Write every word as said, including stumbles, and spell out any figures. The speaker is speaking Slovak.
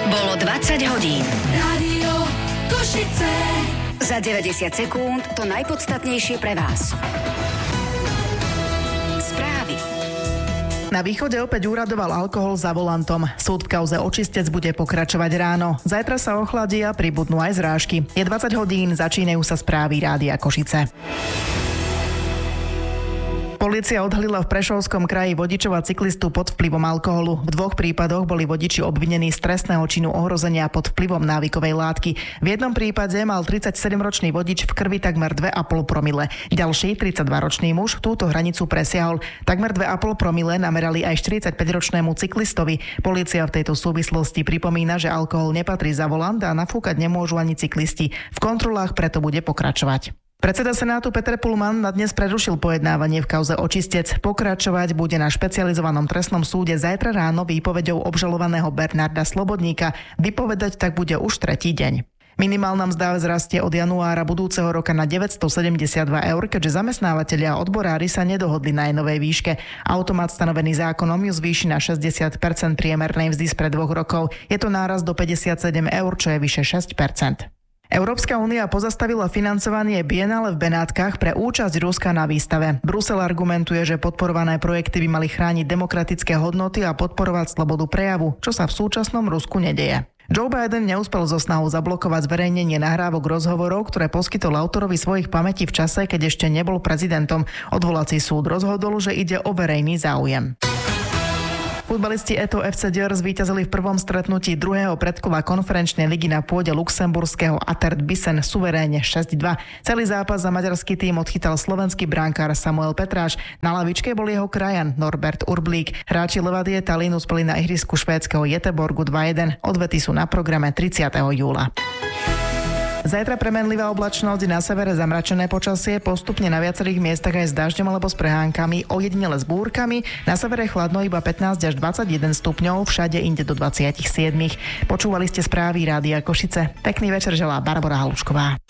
Bolo dvadsať hodín. Rádio Košice. Za deväťdesiat sekúnd to najpodstatnejšie pre vás. Správy. Na východe opäť úradoval alkohol za volantom. Súd v kauze Očistec bude pokračovať ráno. Zajtra sa ochladí a pribudnú aj zrážky. Je dvadsať hodín, začínajú sa správy Rádia Košice. Polícia odhalila v Prešovskom kraji vodičov a cyklistu pod vplyvom alkoholu. V dvoch prípadoch boli vodiči obvinení z trestného činu ohrozenia pod vplyvom návykovej látky. V jednom prípade mal tridsaťsedemročný vodič v krvi takmer dva a pol promile. Ďalší, tridsaťdvaročný muž, túto hranicu presiahol. Takmer dva a pol promile namerali aj štyridsaťpäťročnému cyklistovi. Polícia v tejto súvislosti pripomína, že alkohol nepatrí za volant a nafúkať nemôžu ani cyklisti. V kontrolách preto bude pokračovať. Predseda Senátu Peter Pullman na dnes prerušil pojednávanie v kauze Očistec. Pokračovať bude na špecializovanom trestnom súde zajtra ráno výpoveďou obžalovaného Bernarda Slobodníka. Vypovedať tak bude už tretí deň. Minimálna mzda vzrastie od januára budúceho roka na deväťstosedemdesiatdva eur, keďže zamestnávateľia a odborári sa nedohodli na jej novej výške. Automat stanovený zákonom ju zvýši na šesťdesiat percent priemernej mzdy spred dvoch rokov. Je to nárast do päťdesiatsedem eur, čo je vyše šesť percent. Európska únia pozastavila financovanie Biennále v Benátkach pre účasť Ruska na výstave. Brusel argumentuje, že podporované projekty by mali chrániť demokratické hodnoty a podporovať slobodu prejavu, čo sa v súčasnom Rusku nedeje. Joe Biden neúspel so snahou zablokovať zverejnenie nahrávok rozhovorov, ktoré poskytol autorovi svojich pamätí v čase, keď ešte nebol prezidentom. Odvolací súd rozhodol, že ide o verejný záujem. Futbalisti Eto ef cé Dior zvíťazili v prvom stretnutí druhého predkola konferenčnej ligy na pôde luxemburského Atert Bisen suverénne šesť dva. Celý zápas za maďarský tým odchytal slovenský brankár Samuel Petráš. Na lavičke bol jeho krajan Norbert Urblík. Hráči Levadie Tallinn uspeli na ihrisku švédskeho Göteborgu dva jeden. Odvety sú na programe tridsiateho júla. Zajtra premenlivá oblačnosť, na severe zamračené počasie, postupne na viacerých miestach aj s dažďom alebo s prehánkami, ojedinele s búrkami, na severe chladno iba pätnásť až dvadsaťjeden stupňov, všade inde do dvadsaťsedem. Počúvali ste správy Rádia Košice. Pekný večer želá Barbora Halušková.